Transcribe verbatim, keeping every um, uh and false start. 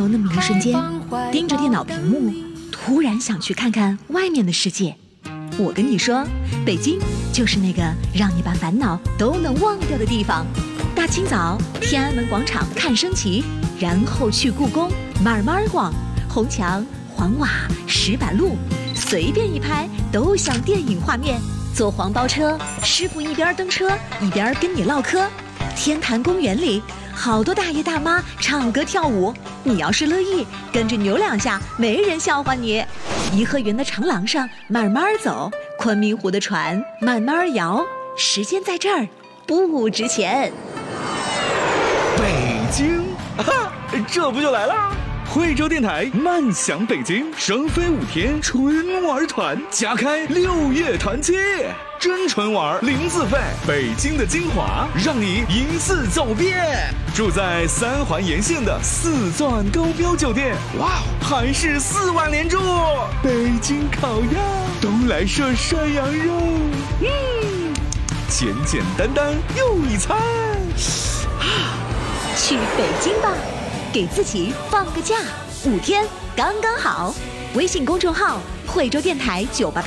有那么一瞬间，盯着电脑屏幕，突然想去看看外面的世界。我跟你说，北京就是那个让你把烦恼都能忘掉的地方。大清早，天安门广场看升旗，然后去故宫慢慢逛，红墙、黄瓦、石板路，随便一拍都像电影画面。坐黄包车，师傅一边蹬车一边跟你唠嗑。天坛公园里，好多大爷大妈唱歌跳舞，你要是乐意，跟着扭两下，没人笑话你。颐和园的长廊上慢慢走，昆明湖的船慢慢摇，时间在这儿不值钱。 北京，哈，这不就来了？惠州电台慢享北京，双飞五天春玩团，加开六月团期，真纯玩零自费，北京的精华让你一次走遍。住在三环沿线的四钻高标酒店，哇，还是四晚连住。北京烤鸭，东来顺涮羊肉，嗯，简简单单又一餐。 去北京吧，给自己放个假，五天刚刚好。微信公众号惠州电台九八。